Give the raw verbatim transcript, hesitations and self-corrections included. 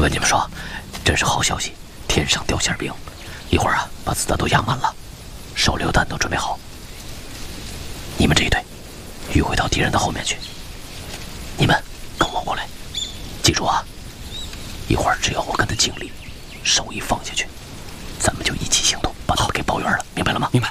我跟你们说，真是好消息，天上掉馅饼。一会儿啊，把子弹都压满了，手榴弹都准备好。你们这一队，迂回到敌人的后面去。你们跟我过来，记住啊，一会儿只要我跟他敬礼，手一放下去，咱们就一起行动，把他们给包圆了，明白了吗？ 明白。